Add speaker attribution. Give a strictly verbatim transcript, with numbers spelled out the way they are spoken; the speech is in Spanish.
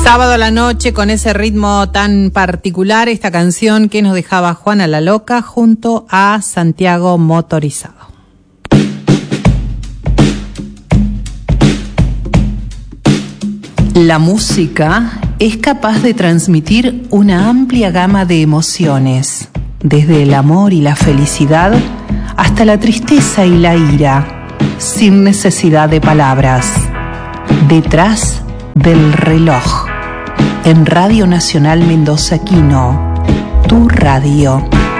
Speaker 1: Sábado a la noche con ese ritmo tan particular, esta canción que nos dejaba Juana la Loca junto a Santiago Motorizado. La música es capaz de transmitir una amplia gama de emociones, desde el amor y la felicidad hasta la tristeza y la ira, sin necesidad de palabras. Detrás del reloj. En Radio Nacional Mendoza Quino, tu radio.